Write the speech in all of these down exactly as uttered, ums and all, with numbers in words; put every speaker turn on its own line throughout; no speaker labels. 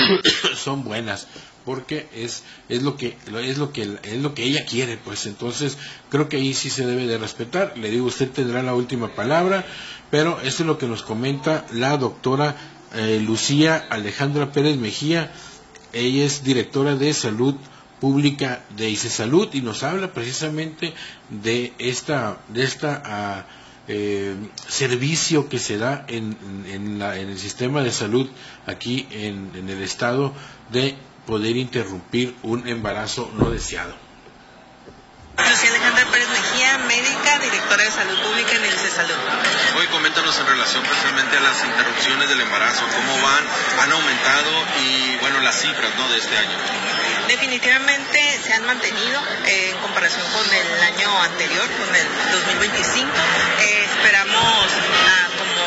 son buenas, porque es es lo que es lo que es lo que ella quiere, pues entonces creo que ahí sí se debe de respetar. Le digo, usted tendrá la última palabra, pero esto es lo que nos comenta la doctora eh, Lucía Alejandra Pérez Mejía. Ella es directora de salud pública de ICESalud y nos habla precisamente de esta de esta uh, eh, servicio que se da en, en, la, en el sistema de salud aquí en, en el estado, de poder interrumpir un embarazo no deseado.
Lucía Alejandra Pérez Mejía, médica, directora de salud pública en el ICESalud.
Hoy coméntanos en relación precisamente a las interrupciones del embarazo, cómo van, han aumentado y bueno, las cifras, ¿no?, de este año.
Definitivamente se han mantenido eh, en comparación con el año anterior, con el dos mil veinticinco. Eh, esperamos, ah, como,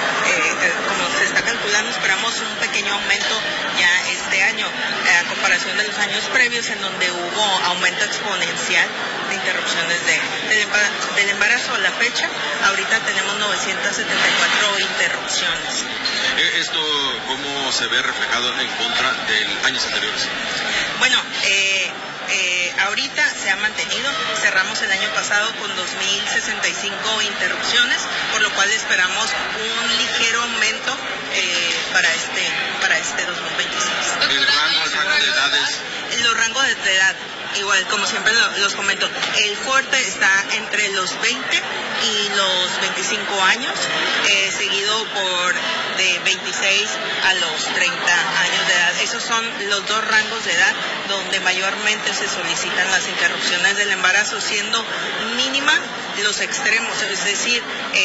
eh, como se está calculando, esperamos un pequeño aumento ya este año, eh, a comparación de los años previos en donde hubo aumento exponencial de interrupciones de, del, del embarazo. A la fecha, ahorita tenemos novecientas setenta y cuatro interrupciones.
¿Esto cómo se ve reflejado en contra de años anteriores?
Bueno, eh, eh, ahorita se ha mantenido. Cerramos el año pasado con dos mil sesenta y cinco interrupciones, por lo cual esperamos un ligero aumento eh, para este para este dos mil veintiséis.
¿El rango, el rango de edades?
Los rangos de edad, igual, como siempre lo, los comento, el fuerte está entre los veinte y los veinticinco años, eh, seguido por de veintiséis a los treinta años de edad. Esos son los dos rangos de edad donde mayormente se solicitan las interrupciones del embarazo, siendo mínima los extremos, es decir,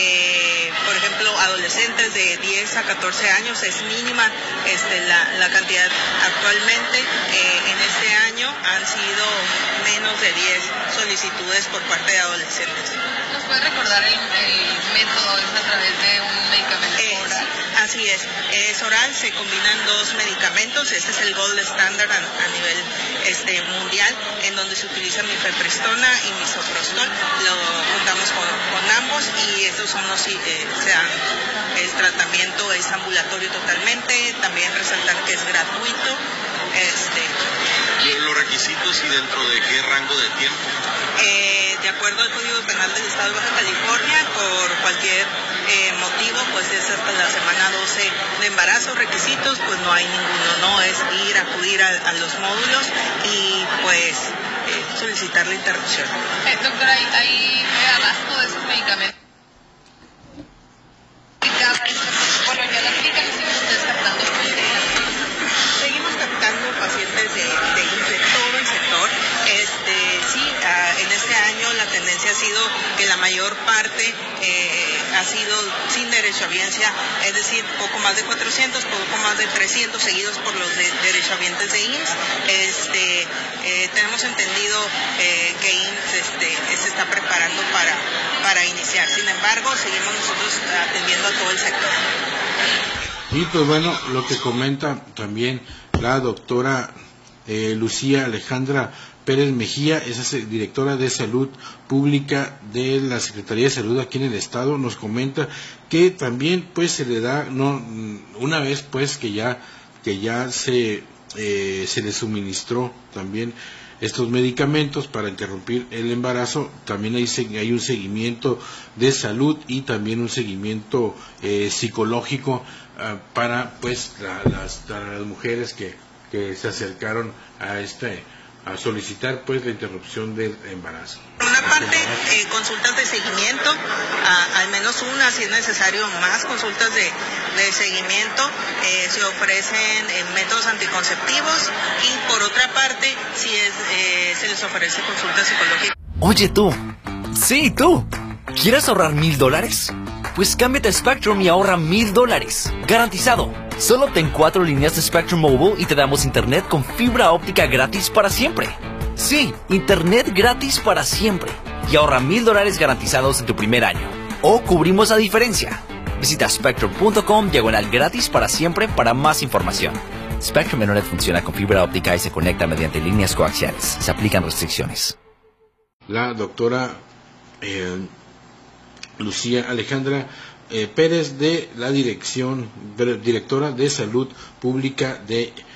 eh, por ejemplo, adolescentes de diez a catorce años es mínima este, la, la cantidad. Actualmente, eh, en este año han sido menos de diez solicitudes por parte de adolescentes.
¿Nos puede recordar el, el método? ¿Es a través de un medicamento
eh,
oral?
Así es, es oral, se combinan dos medicamentos, este es el gold standard a, a nivel este, mundial, en donde se utiliza mifepristona y misoprostol, lo juntamos con, con ambos y estos son los, eh, o sea, el tratamiento es ambulatorio totalmente, también resaltar que es gratuito. Este,
los requisitos y dentro de qué rango de tiempo.
Eh, de acuerdo al Código Penal del Estado de Baja California, por cualquier eh, motivo, pues es hasta la semana doce de embarazo. Requisitos, pues no hay ninguno, no es ir, acudir a, a los módulos y pues eh, solicitar la interrupción.
Eh, doctora, ¿hay, hay abasto de esos medicamentos? Bueno, ya la clínica no siguen ustedes captando.
Seguimos captando pacientes de, de, de todo el sector. Este, sí, uh, en este año la tendencia ha sido que la mayor parte eh, ha sido sin derechohabiencia, es decir, poco más de cuatrocientos, poco más de trescientos, seguidos por los de, derechohabientes de I M S S. Este, eh, tenemos entendido eh, que I M S S este, se está preparando para, para iniciar. Sin embargo, seguimos nosotros atendiendo a todo el sector.
Y pues bueno, lo que comenta también la doctora eh, Lucía Alejandra Pérez Mejía, es directora de salud pública de la Secretaría de Salud aquí en el estado, nos comenta que también pues se le da, no, una vez pues que ya que ya se eh, se le suministró también estos medicamentos para interrumpir el embarazo, también hay, hay un seguimiento de salud y también un seguimiento eh, psicológico uh, para pues la, las, para las mujeres que, que se acercaron a este a solicitar pues la interrupción del embarazo.
Por una parte, eh, consultas de seguimiento, a, al menos una, si es necesario, más consultas de, de seguimiento, eh, se ofrecen eh, métodos anticonceptivos y por otra parte, si es, eh, se les ofrece consulta psicológica.
Oye tú, sí tú, ¿quieres ahorrar mil dólares? Pues cámbiate a Spectrum y ahorra mil dólares, garantizado. Solo ten cuatro líneas de Spectrum Mobile y te damos internet con fibra óptica gratis para siempre. Sí, internet gratis para siempre. Y ahorra mil dólares garantizados en tu primer año. O cubrimos la diferencia. Visita spectrum punto com diagonal gratis para siempre para más información. Spectrum Internet funciona con fibra óptica y se conecta mediante líneas coaxiales. Se aplican restricciones.
La doctora eh, Lucía Alejandra Eh, Pérez de la dirección directora de salud pública de